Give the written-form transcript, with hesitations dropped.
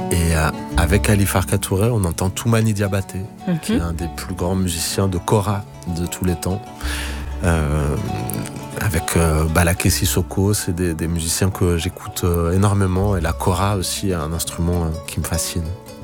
Et avec Ali Farka Touré, on entend Toumani Diabaté, qui est un des plus grands musiciens de kora de tous les temps. Avec Balaké Sissoko, c'est des musiciens que j'écoute énormément. Et la kora aussi est un instrument qui me fascine.